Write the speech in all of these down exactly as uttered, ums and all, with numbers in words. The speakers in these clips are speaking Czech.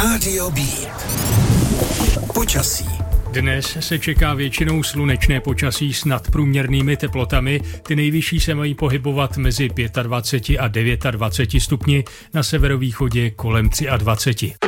Rádio Beat. Počasí. Dnes se čeká většinou slunečné počasí s nadprůměrnými teplotami. Ty nejvyšší se mají pohybovat mezi dvacet pět a dvacet devět stupni, na severovýchodě kolem dvacet tři.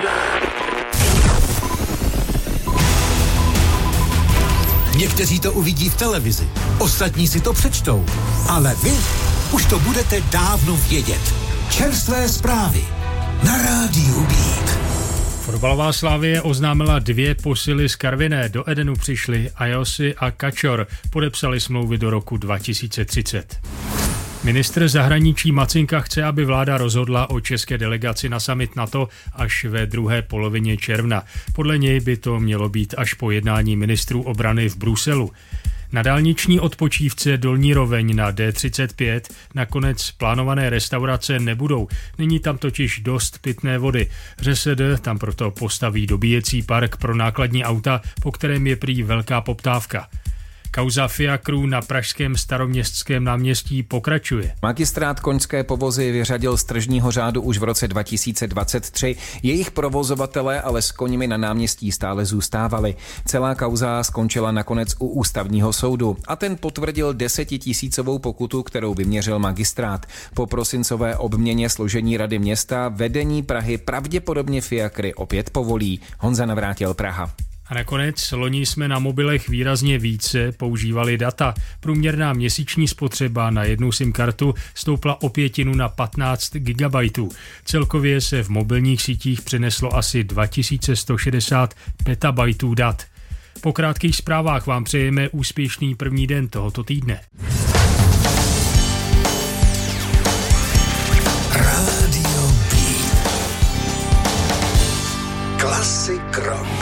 Někteří to uvidí v televizi, ostatní si to přečtou, ale vy už to budete dávno vědět. Čerstvé zprávy na Rádiu Beat. Fotbalová Slavie oznámila dvě posily z Karviné. Do Edenu přišli Ajosi a Kačor. Podepsali smlouvy do roku dva tisíce třicet. Ministr zahraničí Macinka chce, aby vláda rozhodla o české delegaci na summit NATO až ve druhé polovině června. Podle něj by to mělo být až po jednání ministrů obrany v Bruselu. Na dálniční odpočívce Dolní Roveň na D třicet pět nakonec plánované restaurace nebudou. Není tam totiž dost pitné vody. ŘSD tam proto postaví dobíjecí park pro nákladní auta, po kterém je prý velká poptávka. Kauza fiakrů na pražském Staroměstském náměstí pokračuje. Magistrát koňské povozy vyřadil z tržního řádu už v roce dva tisíce dvacet tři. Jejich provozovatelé ale s koňmi na náměstí stále zůstávali. Celá kauza skončila nakonec u ústavního soudu a ten potvrdil desetitisícovou pokutu, kterou vyměřil magistrát. Po prosincové obměně složení rady města vedení Prahy pravděpodobně fiakry opět povolí. Honza Navrátil, Praha. A nakonec loni jsme na mobilech výrazně více používali data. Průměrná měsíční spotřeba na jednu SIM kartu stoupla o pětinu na patnáct gigabajtů. Celkově se v mobilních sítích přeneslo asi dva tisíce sto šedesát petabajtů dat. Po krátkých zprávách vám přejeme úspěšný první den tohoto týdne. Rádio Beat. Klasik rock.